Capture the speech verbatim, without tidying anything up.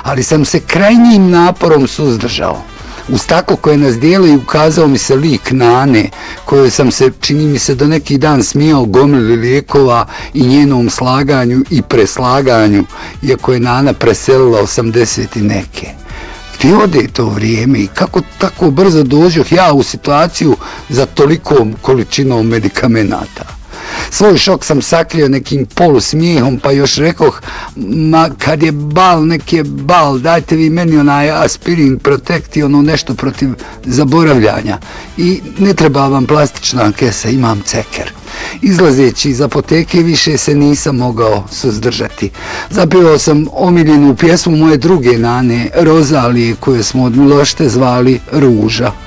ali sam se krajnjim naporom suzdržao. Uz tako koje nas dijeli ukazao mi se lik Nane, kojoj sam se, čini mi se, do neki dan smijao gomili lijekova i njenom slaganju i preslaganju, iako je Nana preselila osamdeset i neke. Gdje ode to vrijeme i kako tako brzo dođoh ja u situaciju za tolikom količinom medikamenata? Svoj šok sam sakrio nekim polusmijehom, pa još rekoh, ma kad je bal, nek je bal, dajte vi meni onaj aspirin protect i ono nešto protiv zaboravljanja. I ne treba vam plastična kesa, imam ceker. Izlazeći iz apoteke više se nisam mogao suzdržati. Zapivao sam omiljenu pjesmu moje druge Nane, Rozalije, koju smo od Milošte zvali Ruža.